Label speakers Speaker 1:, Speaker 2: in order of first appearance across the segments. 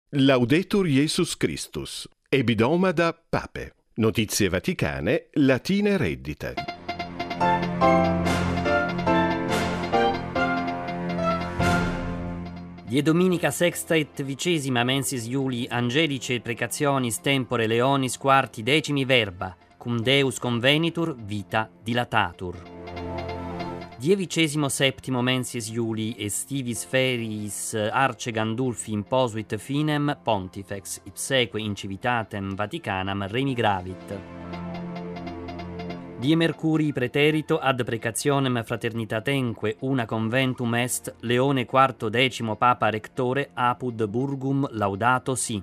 Speaker 1: Laudetur Jesus Christus. Ebidomada Pape. Notizie vaticane, latine reddite.
Speaker 2: Die dominica sexta et vicesima mensis Iuli angelice precationis tempore leonis quarti decimi verba, cum Deus convenitur vita dilatatur. Die vicesimo septimo mensis Iuli estivis feriis arce Gandulfi imposuit finem pontifex ipseque in civitatem Vaticanam remigravit. Die Mercurii preterito ad precationem fraternitatenque una conventum est Leone IV decimo Papa Rectore apud Burgum laudato si.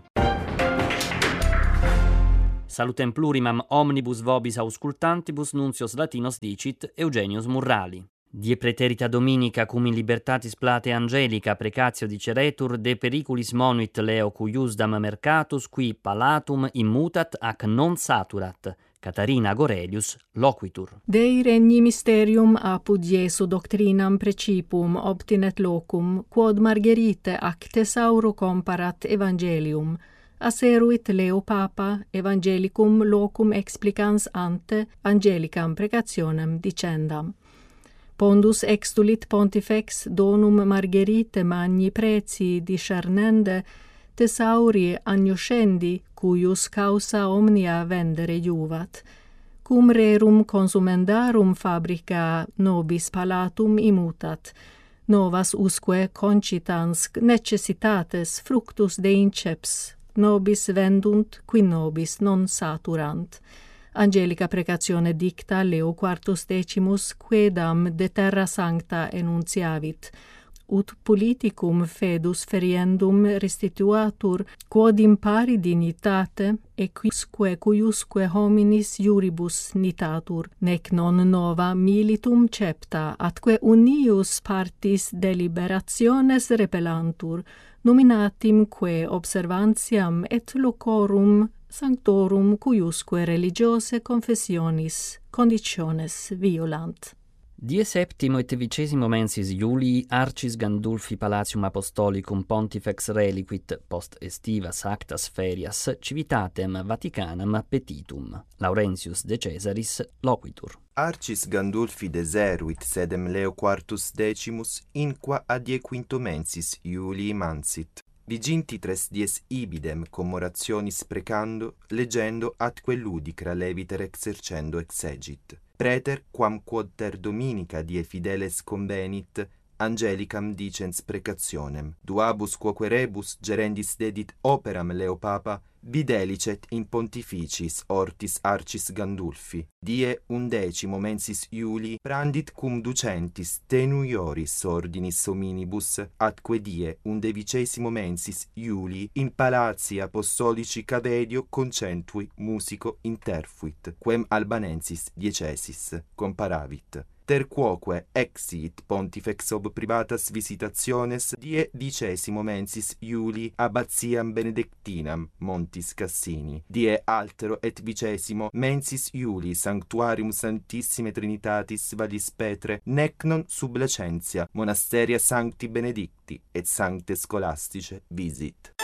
Speaker 2: Salutem plurimam omnibus vobis auscultantibus nuncios Latinos dicit Eugenius Murrali. Die preterita dominica cum in libertatis plate angelica precatio diceretur de periculis monuit Leo cuiusdam mercatus qui palatum immutat ac non saturat. Catarina Gorelius loquitur.
Speaker 3: Dei regni mysterium apud Iesu doctrinam precipum obtinet locum, quod Margherite ac thesauro comparat evangelium, aseruit Leo Papa evangelicum locum explicans ante angelicam precationem dicendam. Pondus extulit pontifex donum Margherite magni preci discernende thesauri agnoscendi, cuius causa omnia vendere iuvat, cum rerum consumendarum fabrica nobis palatum immutat, novas usque concitans necessitates fructus de inceps, nobis vendunt, qui nobis non saturant. Angelica precatione dicta Leo IV decimus quedam de terra sancta enunciavit, ut politicum fedus feriendum restituatur, quod impari dignitate, e quisque cuiusque hominis iuribus nitatur, nec non nova militum cepta, atque unius partis deliberationes repellantur, nominatim que observantiam et locorum sanctorum cuiusque religiose confessionis conditiones violant.
Speaker 2: Die septimo et vicesimo mensis Iulii arcis Gandulfi Palatium Apostolicum Pontifex reliquit post estivas actas ferias civitatem Vaticanam petitum. Laurentius de Caesaris loquitur.
Speaker 4: Arcis Gandulfi deseruit sedem Leo IV decimus inqua adie quinto mensis Iulii mansit. Viginti 3 dies ibidem commorationis precando, leggendo atque ludicra leviter exercendo exegit. Preter, quam quod ter dominica die fideles convenit, angelicam dicens precationem. Duabus quoque rebus gerendis dedit operam Leo Papa, videlicet in pontificis ortis arcis Gandulfi. Die 11 mensis Iulii prandit cum ducentis tenuioris ordinis hominibus, atque die 11 mensis Iulii in palati apostolici Cavedio concentui musico interfuit, quem albanensis diecesis comparavit. Ter quoque exit pontifex ob privatas visitationes die 10 mensis Iulii abbatiam benedictinam Montis Cassini, die altero et 20 mensis Iulii sanctuarium Santissime Trinitatis Vallis Petre, nec non sub Lacentia monasteria Sancti Benedicti et Sancte Scholastice visit.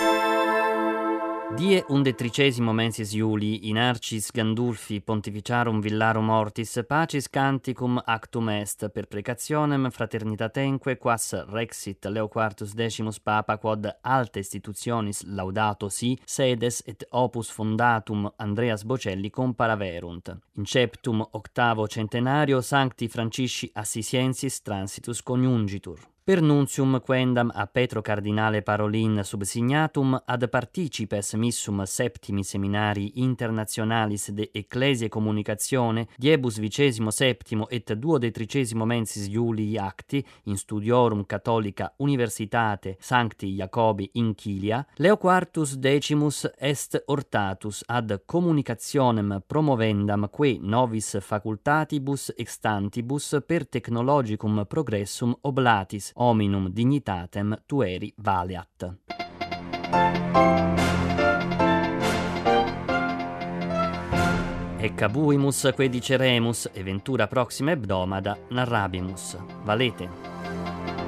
Speaker 2: Die 11 mensis Iulii in arcis Gandulfi pontificarum villarum ortis pacis canticum actum est per precationem fraternitatenque quas rexit Leo IV decimus Papa quod alta institutionis laudato si sedes et opus fondatum Andreas Bocelli comparaverunt. Inceptum octavo centenario Sancti Francisci Assisiensis transitus coniungitur. Per nuntium quendam a Petro Cardinale Parolin subsignatum ad participes missum septimi seminari internationalis de Ecclesia Communicatione diebus 27 et 12 mensis Iulii acti in studiorum Catholica Universitate Sancti Jacobi in Chilia, Leo IV decimus est ortatus ad communicationem promovendam que novis facultatibus extantibus per technologicum progressum oblatis hominum dignitatem tueri valeat. Ec abuimus que diceremus, e ventura proxima hebdomada narrabimus. Valete.